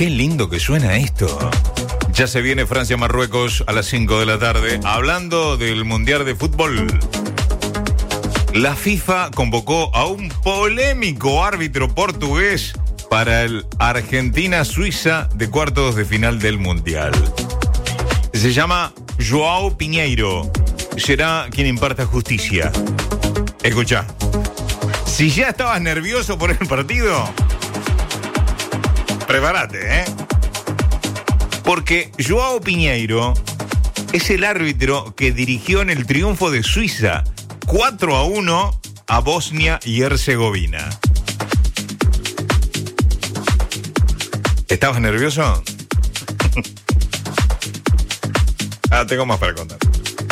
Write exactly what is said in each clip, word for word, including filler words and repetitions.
Qué lindo que suena esto. Ya se viene Francia-Marruecos a las cinco de la tarde. Hablando del Mundial de Fútbol, la FIFA convocó a un polémico árbitro portugués para el Argentina-Suiza de cuartos de final del Mundial. Se llama João Pinheiro. Será quien imparta justicia. Escucha, si ya estabas nervioso por el partido, prepárate, ¿eh? Porque João Pinheiro es el árbitro que dirigió en el triunfo de Suiza cuatro a uno a Bosnia y Herzegovina. ¿Estabas nervioso? Ah, tengo más para contar.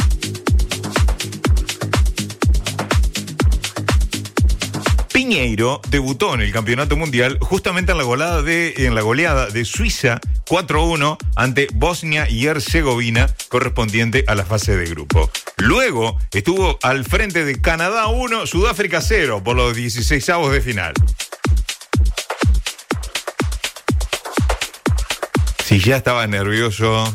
Pinheiro debutó en el Campeonato Mundial justamente en la goleada de, en la goleada de Suiza cuatro a uno ante Bosnia y Herzegovina, correspondiente a la fase de grupo. Luego estuvo al frente de Canadá uno, Sudáfrica cero por los dieciseisavos de final. Si ya estaba nervioso,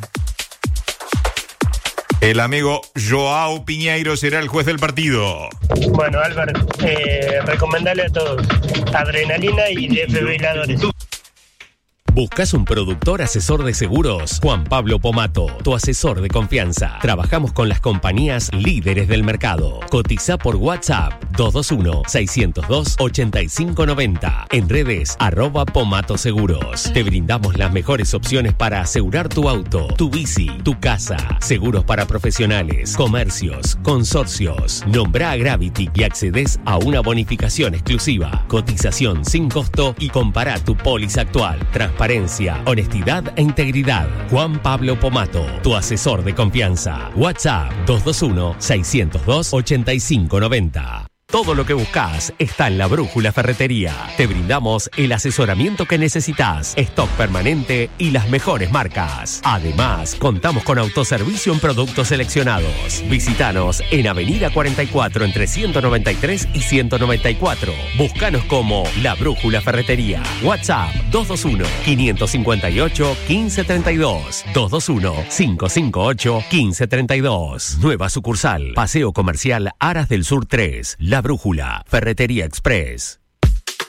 el amigo João Pinheiro será el juez del partido. Bueno, Álvaro, eh, recomendale a todos adrenalina y desfibriladores. ¿Buscas un productor asesor de seguros? Juan Pablo Pomato, tu asesor de confianza. Trabajamos con las compañías líderes del mercado. Cotiza por WhatsApp dos dos uno, seis cero dos, ocho cinco nueve cero. En redes, arroba Pomato Seguros. Te brindamos las mejores opciones para asegurar tu auto, tu bici, tu casa. Seguros para profesionales, comercios, consorcios. Nombra a Gravity y accedes a una bonificación exclusiva. Cotización sin costo y compara tu póliza actual. Transparencia, honestidad e integridad. Juan Pablo Pomato, tu asesor de confianza. WhatsApp dos dos uno, seis cero dos, ocho cinco nueve cero. Todo lo que buscas está en La Brújula Ferretería. Te brindamos el asesoramiento que necesitas, stock permanente y las mejores marcas. Además, contamos con autoservicio en productos seleccionados. Visítanos en Avenida cuarenta y cuatro entre ciento noventa y tres y ciento noventa y cuatro. Búscanos como La Brújula Ferretería. WhatsApp dos dos uno, cinco cinco ocho, uno cinco tres dos. dos dos uno, cinco cinco ocho, uno cinco tres dos. Nueva sucursal. Paseo Comercial Aras del Sur tres. La Brújula, Ferretería Express.